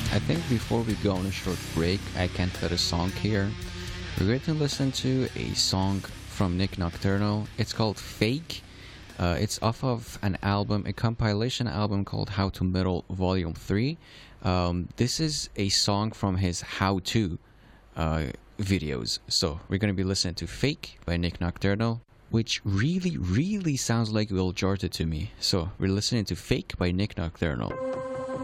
I think before we go on a short break, I can put a song here. We're going to listen to a song from Nick Nocturnal. It's called Fake. It's off of an album, a compilation album called How to Metal Volume 3. This is a song from his How To videos. So we're going to be listening to Fake by Nick Nocturnal, which really, really sounds like Will Jordan to me. So we're listening to Fake by Nick Nocturnal.